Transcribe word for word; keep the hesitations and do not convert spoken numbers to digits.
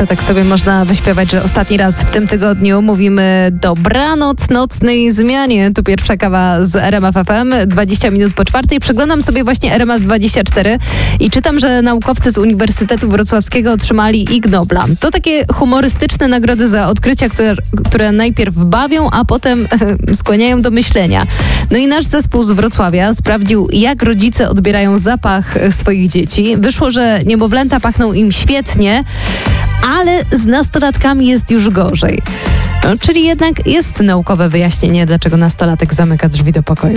To tak sobie można wyśpiewać, że ostatni raz w tym tygodniu mówimy dobranoc nocnej zmianie. Tu pierwsza kawa z R M F F M, dwadzieścia minut po czwartej. Przeglądam sobie właśnie R M F dwadzieścia cztery i czytam, że naukowcy z Uniwersytetu Wrocławskiego otrzymali Ig Nobla. To takie humorystyczne nagrody za odkrycia, które, które najpierw bawią, a potem skłaniają do myślenia. No i nasz zespół z Wrocławia sprawdził, jak rodzice odbierają zapach swoich dzieci. Wyszło, że niemowlęta pachną im świetnie, ale z nastolatkami jest już gorzej. No, czyli jednak jest naukowe wyjaśnienie, dlaczego nastolatek zamyka drzwi do pokoju.